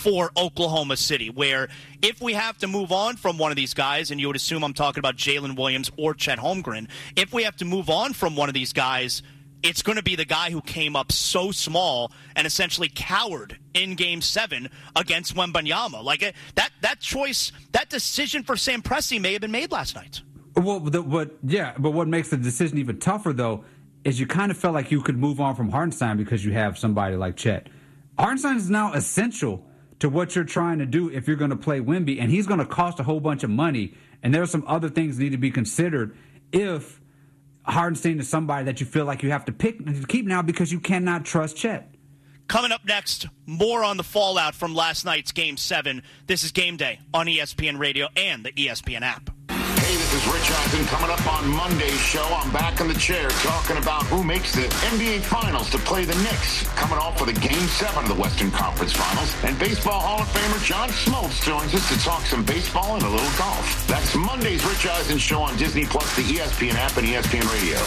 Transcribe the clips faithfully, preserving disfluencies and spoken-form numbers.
for Oklahoma City, where if we have to move on from one of these guys, and you would assume I'm talking about Jalen Williams or Chet Holmgren, if we have to move on from one of these guys, it's going to be the guy who came up so small and essentially cowered in Game seven against Wembanyama. Like, that that choice, that decision for Sam Presti may have been made last night. Well, the, what, yeah, but what makes the decision even tougher, though, is you kind of felt like you could move on from Hartenstein because you have somebody like Chet. Hartenstein is now essential to what you're trying to do if you're going to play Wemby, and he's going to cost a whole bunch of money. And there are some other things that need to be considered if Hartenstein is somebody that you feel like you have to pick to keep now because you cannot trust Chet. Coming up next, more on the fallout from last night's Game seven. This is Game Day on E S P N Radio and the E S P N app. Hey, this is Rich Eisen. Coming up on Monday's show, I'm back in the chair talking about who makes the N B A Finals to play the Knicks. Coming off of the Game seven of the Western Conference Finals. And Baseball Hall of Famer John Smoltz joins us to talk some baseball and a little golf. That's Monday's Rich Eisen show on Disney Plus, the E S P N app, and E S P N Radio.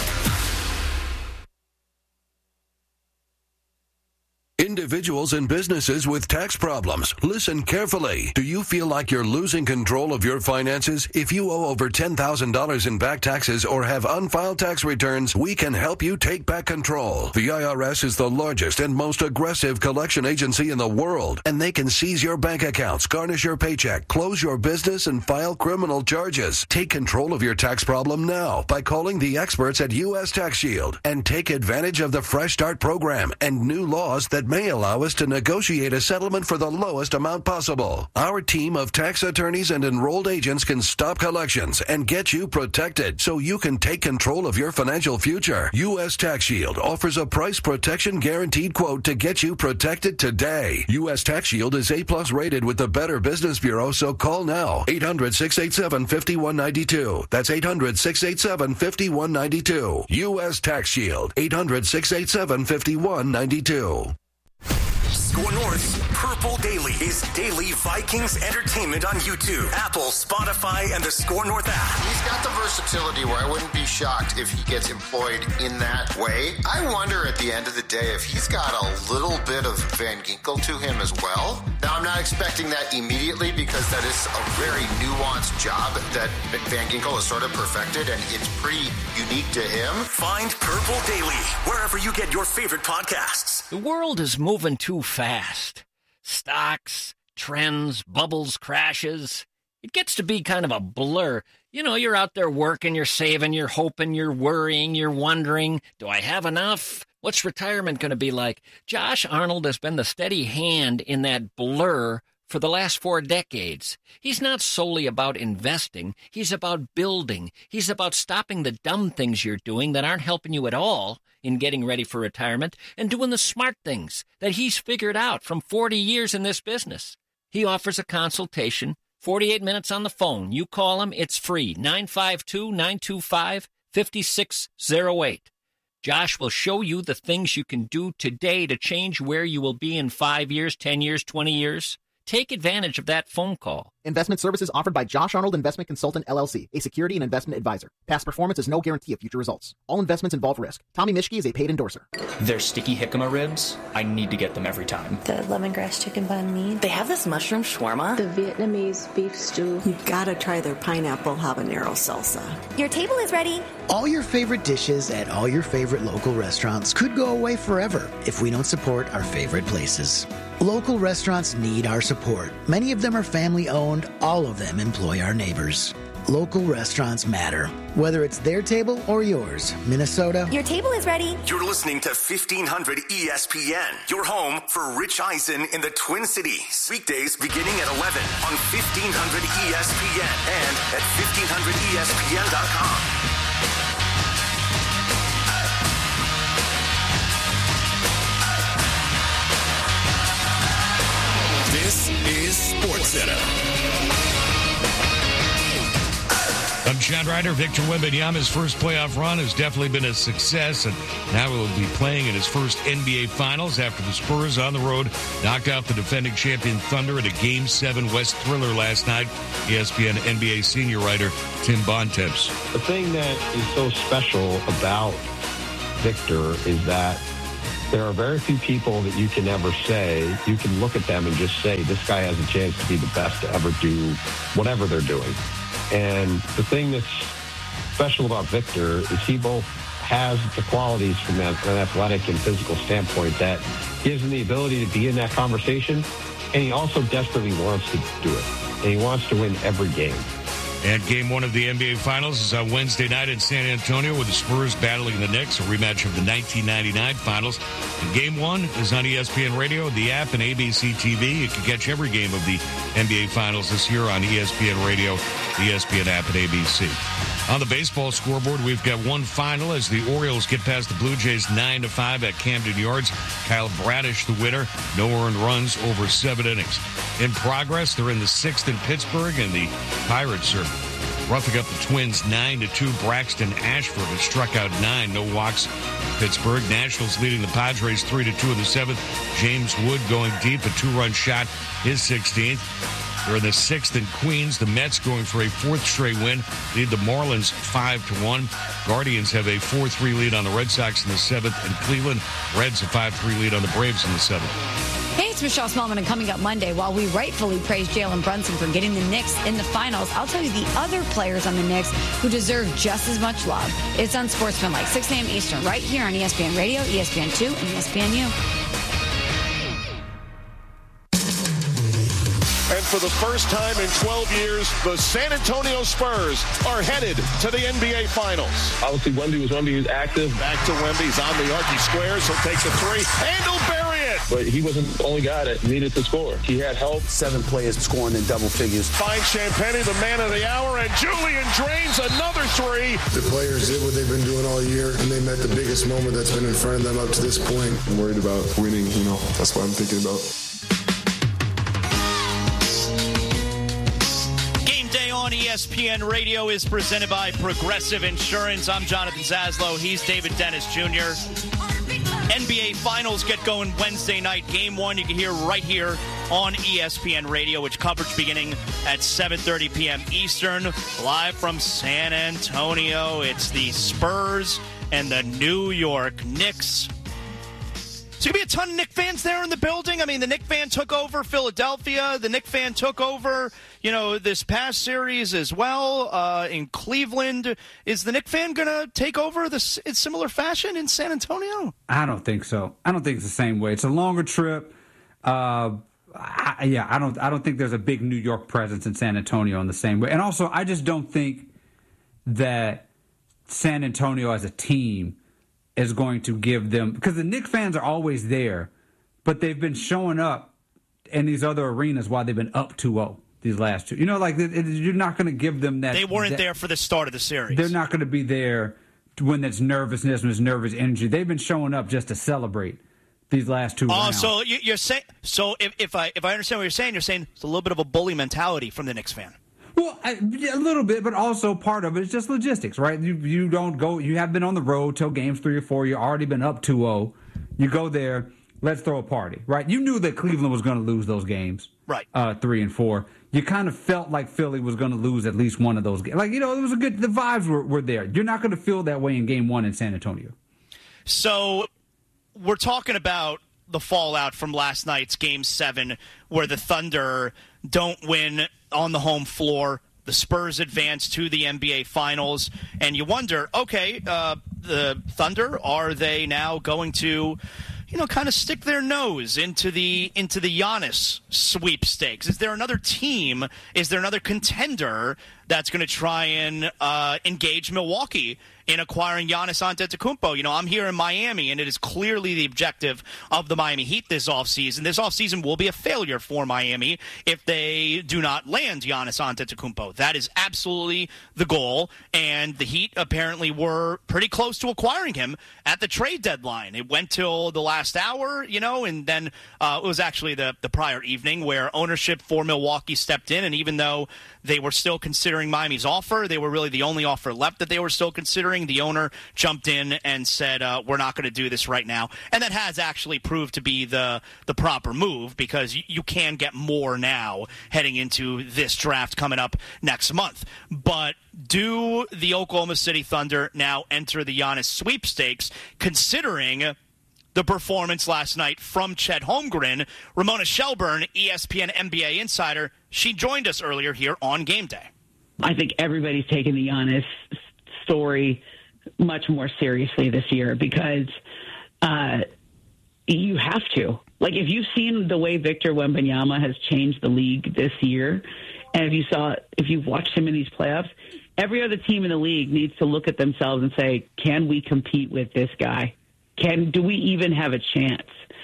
Individuals and businesses with tax problems, listen carefully. Do you feel like you're losing control of your finances? If you owe over ten thousand dollars in back taxes or have unfiled tax returns, we can help you take back control. The I R S is the largest and most aggressive collection agency in the world, and they can seize your bank accounts, garnish your paycheck, close your business, and file criminal charges. Take control of your tax problem now by calling the experts at U S Tax Shield and take advantage of the Fresh Start program and new laws that may allow us to negotiate a settlement for the lowest amount possible. Our team of tax attorneys and enrolled agents can stop collections and get you protected so you can take control of your financial future. U S Tax Shield offers a price protection guaranteed quote to get you protected today. U S Tax Shield is A plus rated with the Better Business Bureau, so call now. eight hundred, six eight seven, five one nine two. That's eight hundred, six eight seven, five one nine two. U S Tax Shield. eight hundred, six eight seven, five one nine two. Score North's Purple Daily is daily Vikings entertainment on YouTube, Apple, Spotify, and the Score North app. He's got the versatility where I wouldn't be shocked if he gets employed in that way. I wonder at the end of the day if he's got a little bit of Van Ginkel to him as well. Now, I'm not expecting that immediately because that is a very nuanced job that Van Ginkel has sort of perfected, and it's pretty unique to him. Find Purple Daily wherever you get your favorite podcasts. The world is moving too fast. Stocks, trends, bubbles, crashes. It gets to be kind of a blur. You know, you're out there working, you're saving, you're hoping, you're worrying, you're wondering, do I have enough? What's retirement going to be like? Josh Arnold has been the steady hand in that blur for the last four decades. He's not solely about investing. He's about building. He's about stopping the dumb things you're doing that aren't helping you at all in getting ready for retirement and doing the smart things that he's figured out from forty years in this business. He offers a consultation, forty-eight minutes on the phone. You call him, it's free, nine five two, nine two five, five six zero eight. Josh will show you the things you can do today to change where you will be in five years, ten years, twenty years. Take advantage of that phone call. Investment services offered by Josh Arnold Investment Consultant, L L C, a security and investment advisor. Past performance is no guarantee of future results. All investments involve risk. Tommy Mischke is a paid endorser. Their sticky jicama ribs, I need to get them every time. The lemongrass chicken banh mi. They have this mushroom shawarma. The Vietnamese beef stew. You've got to try their pineapple habanero salsa. Your table is ready. All your favorite dishes at all your favorite local restaurants could go away forever if we don't support our favorite places. Local restaurants need our support. Many of them are family-owned. All of them employ our neighbors. Local restaurants matter. Whether it's their table or yours, Minnesota. Your table is ready. You're listening to fifteen hundred E S P N, your home for Rich Eisen in the Twin Cities. Weekdays beginning at eleven on fifteen hundred E S P N and at fifteen hundred E S P N dot com. This is SportsCenter. I'm Chad Ryder. Victor Wembanyama's first playoff run has definitely been a success, and now he will be playing in his first N B A Finals after the Spurs on the road knocked out the defending champion Thunder in a Game seven West thriller last night. E S P N N B A senior writer Tim Bontemps. The thing that is so special about Victor is that There are very few people that you can ever say, you can look at them and just say, this guy has a chance to be the best to ever do whatever they're doing. And the thing that's special about Victor is he both has the qualities from an athletic and physical standpoint that gives him the ability to be in that conversation, and he also desperately wants to do it. And he wants to win every game. And game one of the N B A Finals is on Wednesday night in San Antonio with the Spurs battling the Knicks, a rematch of the nineteen ninety-nine Finals. And game one is on E S P N Radio, the app, and A B C T V. You can catch every game of the N B A Finals this year on E S P N Radio, the E S P N app, and A B C. On the baseball scoreboard, we've got one final as the Orioles get past the Blue Jays nine to five at Camden Yards. Kyle Bradish, the winner. No earned runs over seven innings. In progress, they're in the sixth in Pittsburgh, and the Pirates are roughing up the Twins nine to two. Braxton Ashford has struck out nine, no walks. Pittsburgh. Nationals leading the Padres three to two in the seventh. James Wood going deep, a two-run shot, his sixteenth. They're in the sixth in Queens. The Mets going for a fourth straight win. Lead the Marlins five to one. Guardians have a four three lead on the Red Sox in the seventh. And Cleveland Reds a five three lead on the Braves in the seventh. Hey, it's Michelle Smallman, and coming up Monday, while we rightfully praise Jalen Brunson for getting the Knicks in the finals, I'll tell you the other players on the Knicks who deserve just as much love. It's Unsportsmanlike, six a.m. Eastern, right here on E S P N Radio, E S P N two, and E S P N U. And for the first time in twelve years, the San Antonio Spurs are headed to the N B A Finals. Obviously, Wemby was Wemby. He was active. Back to Wemby. He's on the arc. He squares. He'll take the three. And he'll bury it. But he wasn't the only guy that needed to score. He had help. Seven players scoring in double figures. Finds Champagnie, the man of the hour, and Julian drains another three. The players did what they've been doing all year, and they met the biggest moment that's been in front of them up to this point. I'm worried about winning, you know. That's what I'm thinking about. E S P N Radio is presented by Progressive Insurance. I'm Jonathan Zaslow. He's David Dennis Junior N B A Finals get going Wednesday night. Game one you can hear right here on E S P N Radio, which coverage beginning at seven thirty p.m. Eastern. Live from San Antonio, it's the Spurs and the New York Knicks. So going to be a ton of Knick fans there in the building. I mean, the Knick fan took over Philadelphia. The Knick fan took over, you know, this past series as well uh, in Cleveland. Is the Knick fan going to take over this in similar fashion in San Antonio? I don't think so. I don't think it's the same way. It's a longer trip. Uh, I, yeah, I don't. I don't think there's a big New York presence in San Antonio in the same way. And also, I just don't think that San Antonio as a team is going to give them, because the Knicks fans are always there, but they've been showing up in these other arenas while they've been up two oh these last two. You know, like it, it, you're not going to give them that. They weren't that, there for the start of the series. They're not going to be there when there's nervousness, when there's nervous energy. They've been showing up just to celebrate these last two Oh, rounds. so you, you're saying, so if, if I if I understand what you're saying, you're saying it's a little bit of a bully mentality from the Knicks fan. Well, I, a little bit, but also part of it is just logistics, right? You you don't go. You have been on the road till games three or four. You've already been up two oh. You go there. Let's throw a party, right? You knew that Cleveland was going to lose those games, right? Uh, three and four. You kind of felt like Philly was going to lose at least one of those games. Like, you know, it was a good. The vibes were, were there. You're not going to feel that way in game one in San Antonio. So we're talking about the fallout from last night's game seven, where the Thunder don't win on the home floor. The Spurs advance to the N B A Finals, and you wonder, okay, uh, the Thunder, are they now going to, you know, kind of stick their nose into the into the Giannis sweepstakes? Is there another team? Is there another contender that's going to try and uh, engage Milwaukee in acquiring Giannis Antetokounmpo? You know, I'm here in Miami, and it is clearly the objective of the Miami Heat this offseason. This offseason will be a failure for Miami if they do not land Giannis Antetokounmpo. That is absolutely the goal, and the Heat apparently were pretty close to acquiring him at the trade deadline. It went till the last hour, you know, and then uh, it was actually the, the prior evening where ownership for Milwaukee stepped in, and even though they were still considering Miami's offer, they were really the only offer left that they were still considering. The owner jumped in and said, uh, we're not going to do this right now. And that has actually proved to be the the proper move, because you, you can get more now heading into this draft coming up next month. But do the Oklahoma City Thunder now enter the Giannis sweepstakes, considering the performance last night from Chet Holmgren. Ramona Shelburne, E S P N N B A insider, she joined us earlier here on Game Day. I think everybody's taken the Giannis story much more seriously this year because uh, you have to. Like, if you've seen the way Victor Wembanyama has changed the league this year, and if you saw, if you've watched him in these playoffs, every other team in the league needs to look at themselves and say, can we compete with this guy? Can do we even have a chance?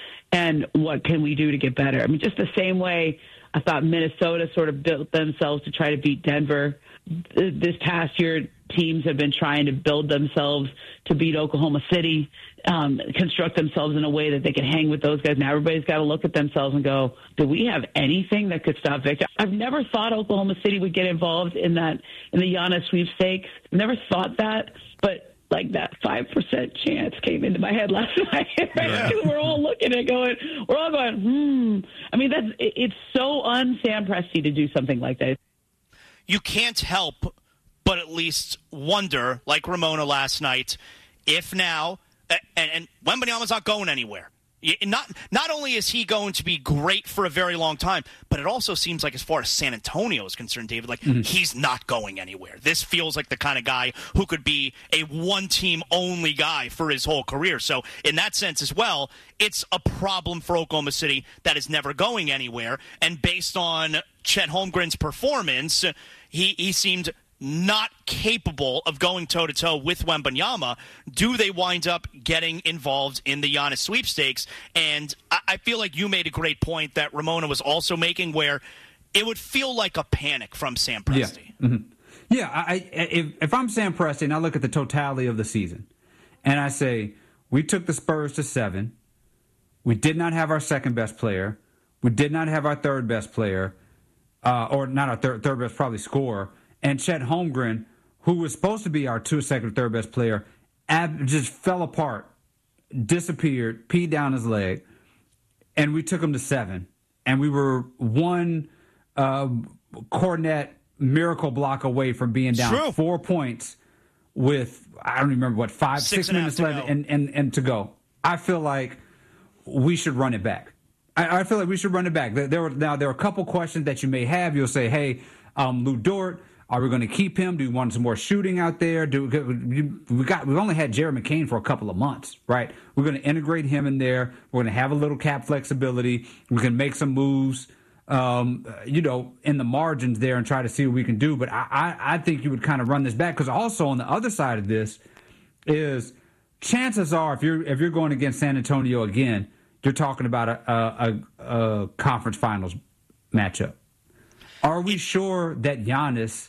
And what can we do to get better? I mean, just the same way I thought Minnesota sort of built themselves to try to beat Denver. This past year, teams have been trying to build themselves to beat Oklahoma City, um, construct themselves in a way that they can hang with those guys. Now everybody's got to look at themselves and go, do we have anything that could stop Victor? I've never thought Oklahoma City would get involved in that, in the Giannis sweepstakes. Never thought that, but like that five percent chance came into my head last night. Right? Yeah. We're all looking at it going, we're all going, hmm. I mean, that's, it's so un-Sam Presti to do something like that. You can't help but at least wonder, like Ramona last night, if now, and, and Wembanyama's not going anywhere. Not not only is he going to be great for a very long time, but it also seems like as far as San Antonio is concerned, David, like mm-hmm. he's not going anywhere. This feels like the kind of guy who could be a one-team only guy for his whole career. So in that sense as well, it's a problem for Oklahoma City that is never going anywhere. And based on Chet Holmgren's performance, he, he seemed not capable of going toe-to-toe with Wembanyama. Do they wind up getting involved in the Giannis sweepstakes? And I, I feel like you made a great point that Ramona was also making, where it would feel like a panic from Sam Presti. Yeah, mm-hmm. yeah I, I, if, if I'm Sam Presti and I look at the totality of the season, and I say, we took the Spurs to seven, we did not have our second-best player, we did not have our third-best player, uh, or not our third, third-best probably scorer, and Chet Holmgren, who was supposed to be our two, second, or third best player, ab- just fell apart, disappeared, peed down his leg, and we took him to seven. And we were one uh, Cornet miracle block away from being down True. four points with, I don't remember, what, five, six, six minutes left and, and, and to go. I feel like we should run it back. I, I feel like we should run it back. There, there were, now, there are a couple questions that you may have. You'll say, hey, um, Lou Dort, are we going to keep him? Do we want some more shooting out there? Do we got? We've only had Jared McCain for a couple of months, right? We're going to integrate him in there. We're going to have a little cap flexibility. We can make some moves, um, you know, in the margins there and try to see what we can do. But I, I, I think you would kind of run this back, because also on the other side of this is chances are if you're if you're going against San Antonio again, you're talking about a, a, a, a conference finals matchup. Are we sure that Giannis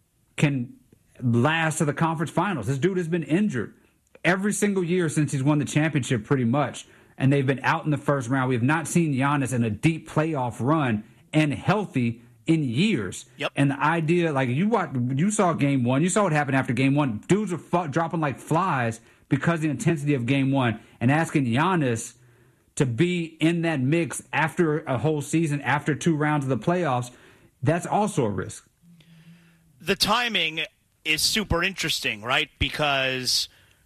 can last to the conference finals? This dude has been injured every single year since he's won the championship pretty much, and they've been out in the first round. We have not seen Giannis in a deep playoff run and healthy in years. Yep. And the idea, like you watch, you saw game one, you saw what happened after game one. Dudes were f- dropping like flies because of the intensity of game one, and asking Giannis to be in that mix after a whole season, after two rounds of the playoffs, that's also a risk. The timing is super interesting, right? Because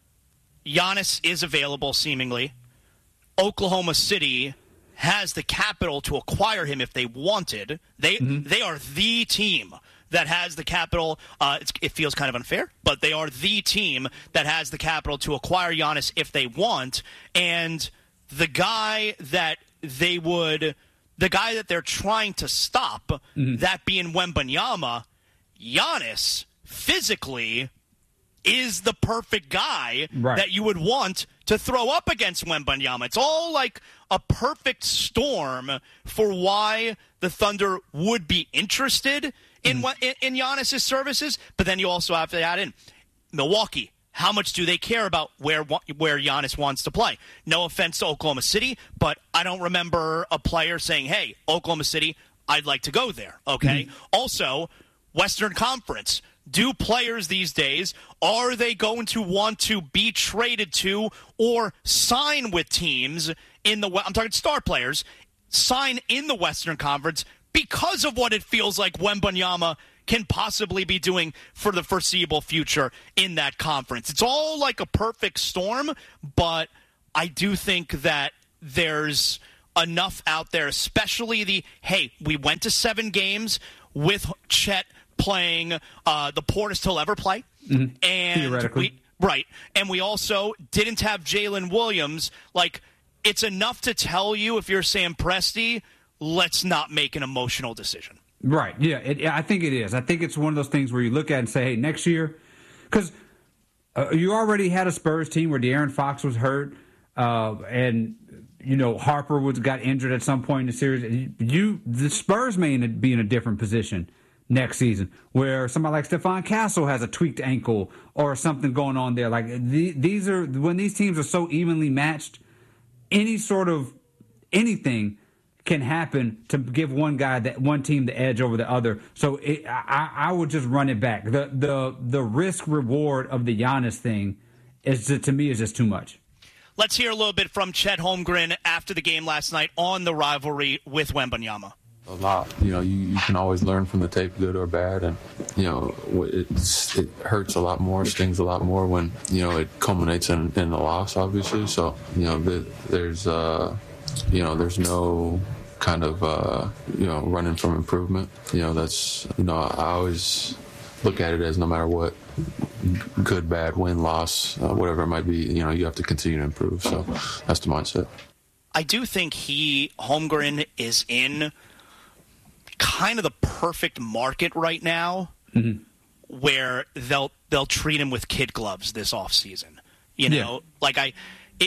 Giannis is available, seemingly. Oklahoma City has the capital to acquire him if they wanted. They mm-hmm. they are the team that has the capital. Uh, it's, it feels kind of unfair, but they are the team that has the capital to acquire Giannis if they want. And the guy that they would, the guy that they're trying to stop, mm-hmm. that being Wembanyama, Giannis physically is the perfect guy right. that you would want to throw up against Wembanyama. It's all like a perfect storm for why the Thunder would be interested in mm. in, in Giannis' services. But then you also have to add in Milwaukee. How much do they care about where where Giannis wants to play? No offense to Oklahoma City, but I don't remember a player saying, hey, Oklahoma City, I'd like to go there. Okay. Mm. Also, Western Conference. Do players these days, are they going to want to be traded to or sign with teams in the, I'm talking star players, sign in the Western Conference because of what it feels like Wembanyama can possibly be doing for the foreseeable future in that conference? It's all like a perfect storm, but I do think that there's enough out there, especially the, hey, we went to seven games with Chet playing uh, the poorest he'll ever play. Mm-hmm. And Theoretically. we, right. And we also didn't have Jalen Williams. Like, it's enough to tell you, if you're Sam Presti, let's not make an emotional decision. Right. Yeah, it, I think it is. I think it's one of those things where you look at it and say, hey, next year, because uh, you already had a Spurs team where De'Aaron Fox was hurt, uh, and, you know, Harper was got injured at some point in the series. You, the Spurs may be in a different position next season, where somebody like Stephon Castle has a tweaked ankle or something going on there. Like, the, these are, when these teams are so evenly matched, any sort of anything can happen to give one guy, that one team, the edge over the other. So it, I, I would just run it back. The the the risk reward of the Giannis thing is just, to me, is just too much. Let's hear a little bit from Chet Holmgren after the game last night on the rivalry with Wembanyama. A lot. You know, you, you can always learn from the tape, good or bad. And, you know, it's, it hurts a lot more, stings a lot more when, you know, it culminates in, in the loss, obviously. So, you know, the, there's, uh, you know, there's no kind of, uh, you know, running from improvement. You know, that's, you know, I always look at it as no matter what, good, bad, win, loss, uh, whatever it might be, you know, you have to continue to improve. So that's the mindset. I do think he, Holmgren, is in kind of the perfect market right now, mm-hmm. where they'll they'll treat him with kid gloves this offseason. You know, yeah. like I,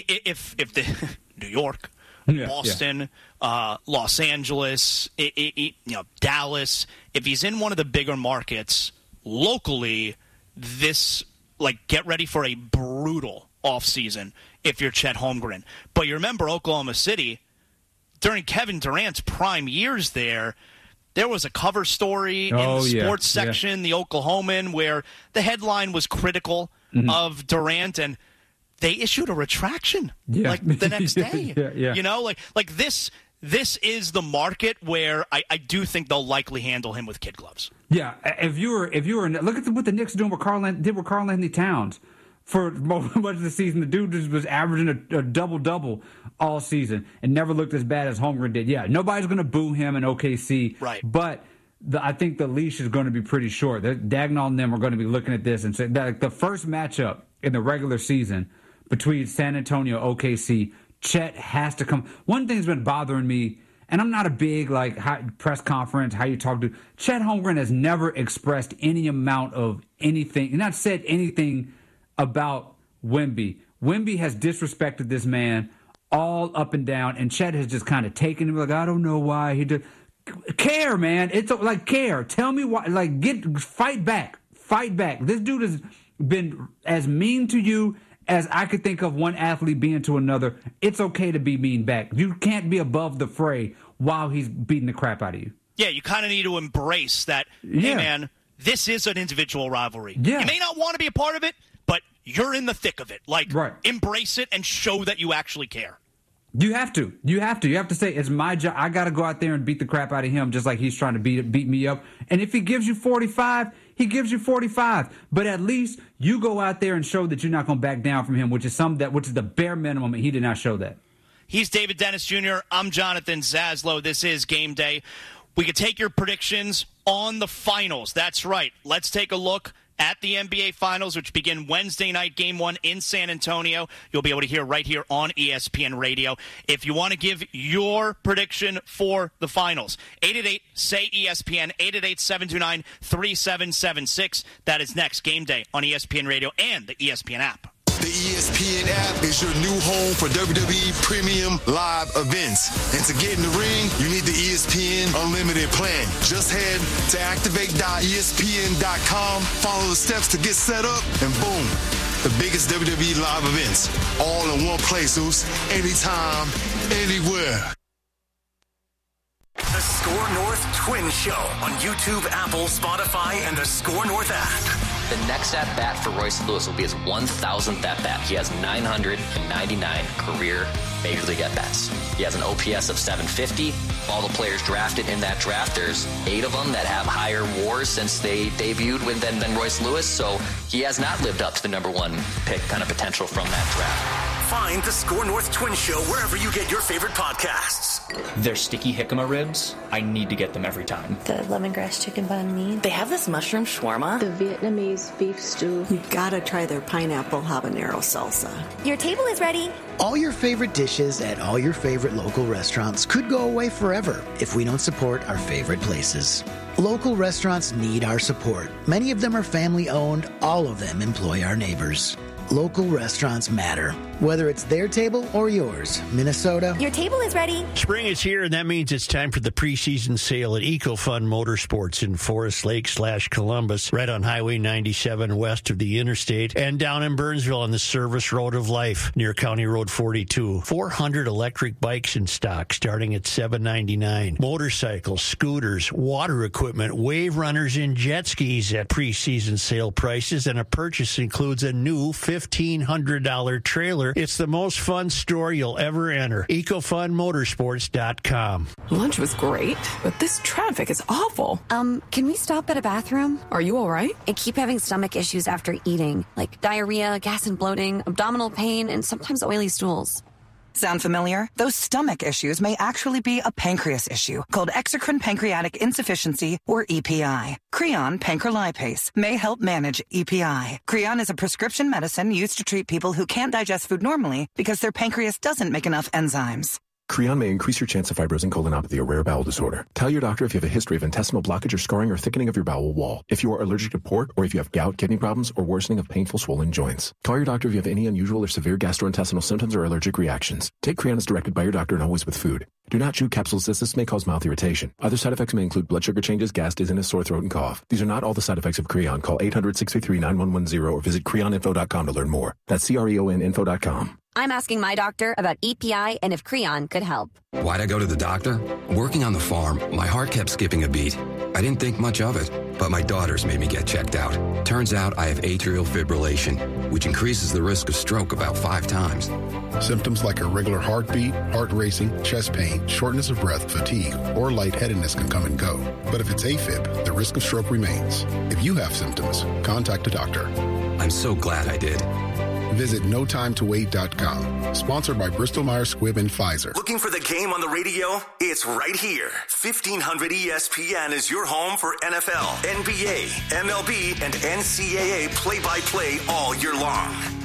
if if the New York, yeah, Boston, yeah. Uh, Los Angeles, it, it, it, you know, Dallas, if he's in one of the bigger markets locally, this like get ready for a brutal offseason if you're Chet Holmgren. But you remember Oklahoma City during Kevin Durant's prime years there. There was a cover story oh, in the yeah, sports section, yeah. the Oklahoman, where the headline was critical mm-hmm. of Durant, and they issued a retraction yeah. like the next day. yeah, yeah. You know, like like this this is the market where I, I do think they'll likely handle him with kid gloves. Yeah, if you were if you were look at what the Knicks are doing with Karl did with Karl Anthony Towns. For much of the season, the dude just was averaging a, a double-double all season and never looked as bad as Holmgren did. Yeah, nobody's going to boo him in O K C. Right. But the, I think the leash is going to be pretty short. The, Dagnall and them are going to be looking at this and say that like, the first matchup in the regular season between San Antonio and O K C, Chet has to come. One thing's been bothering me, and I'm not a big like high, press conference, how you talk to Chet Holmgren has never expressed any amount of anything, not said anything about Wemby. Wemby has disrespected this man all up and down, and Chet has just kind of taken him like, I don't know why he did. Care, man. It's like care. Tell me why. Like, get fight back. Fight back. This dude has been as mean to you as I could think of one athlete being to another. It's okay to be mean back. You can't be above the fray while he's beating the crap out of you. Yeah, you kind of need to embrace that, yeah. hey, man, this is an individual rivalry. Yeah. You may not want to be a part of it, but you're in the thick of it. Like, right. embrace it and show that you actually care. You have to. You have to. You have to say, it's my job. I got to go out there and beat the crap out of him just like he's trying to beat beat me up. And if he gives you forty-five, he gives you forty-five. But at least you go out there and show that you're not going to back down from him, which is some that which is the bare minimum, and he did not show that. He's David Dennis Junior I'm Jonathan Zaslow. This is Game Day. We could take your predictions on the finals. That's right. Let's take a look at the N B A Finals, which begin Wednesday night, Game one in San Antonio. You'll be able to hear right here on E S P N Radio. If you want to give your prediction for the Finals, eight eight eight, S A Y, E S P N, eight eight eight, seven two nine, three seven seven six. That is next, Game Day on E S P N Radio and the E S P N app. The E S P N app is your new home for W W E Premium Live events. And to get in the ring, you need the E S P N Unlimited plan. Just head to activate dot E S P N dot com, follow the steps to get set up, and boom, the biggest W W E live events. All in one place, Zeus. Anytime, anywhere. The Score North Twin Show on YouTube, Apple, Spotify, and the Score North app. The next at-bat for Royce Lewis will be his one thousandth at-bat. He has nine hundred ninety-nine career Major League at-bats. He has an O P S of seven fifty. All the players drafted in that draft, there's eight of them that have higher wars since they debuted with than, than Royce Lewis, so he has not lived up to the number one pick kind of potential from that draft. Find the Score North Twin Show wherever you get your favorite podcasts. Their sticky jicama ribs, I need to get them every time. The lemongrass chicken banh mi. They have this mushroom shawarma. The Vietnamese beef stew. You gotta try their pineapple habanero salsa. Your table is ready. All your favorite dishes at all your favorite local restaurants could go away forever if we don't support our favorite places. Local restaurants need our support. Many of them are family owned. All of them employ our neighbors. Local restaurants matter. Whether it's their table or yours, Minnesota. Your table is ready. Spring is here, and that means it's time for the preseason sale at EcoFun Motorsports in Forest Lake slash Columbus, right on Highway ninety-seven west of the interstate, and down in Burnsville on the Service Road of Life near County Road forty-two. four hundred electric bikes in stock starting at seven ninety-nine. Motorcycles, scooters, water equipment, wave runners, and jet skis at preseason sale prices, and a purchase includes a new fifteen hundred dollars trailer. It's the most fun store you'll ever enter. Ecofun Motorsports dot com. Lunch was great, but this traffic is awful. Um, can we stop at a bathroom? Are you all right? I keep having stomach issues after eating, like diarrhea, gas and bloating, abdominal pain, and sometimes oily stools. Sound familiar? Those stomach issues may actually be a pancreas issue called exocrine pancreatic insufficiency, or E P I. Creon pancrelipase may help manage E P I. Creon is a prescription medicine used to treat people who can't digest food normally because their pancreas doesn't make enough enzymes. Creon may increase your chance of fibrosing colonopathy, a rare bowel disorder. Tell your doctor if you have a history of intestinal blockage or scarring or thickening of your bowel wall, if you are allergic to pork, or if you have gout, kidney problems, or worsening of painful swollen joints. Call your doctor if you have any unusual or severe gastrointestinal symptoms or allergic reactions. Take Creon as directed by your doctor and always with food. Do not chew capsules as this may cause mouth irritation. Other side effects may include blood sugar changes, gas, dizziness, sore throat, and cough. These are not all the side effects of Creon. Call eight hundred, six three three, nine one one zero or visit creon info dot com to learn more. That's C R E O N info dot com. I'm asking my doctor about E P I and if Creon could help. Why'd I go to the doctor? Working on the farm, my heart kept skipping a beat. I didn't think much of it, but my daughters made me get checked out. Turns out I have atrial fibrillation, which increases the risk of stroke about five times. Symptoms like irregular heartbeat, heart racing, chest pain, shortness of breath, fatigue, or lightheadedness can come and go. But if it's AFib, the risk of stroke remains. If you have symptoms, contact a doctor. I'm so glad I did. Visit no time to wait dot com. Sponsored by Bristol Myers Squibb and Pfizer. Looking for the game on the radio? It's right here. fifteen hundred E S P N is your home for N F L, N B A, M L B, and N C double A play-by-play all year long.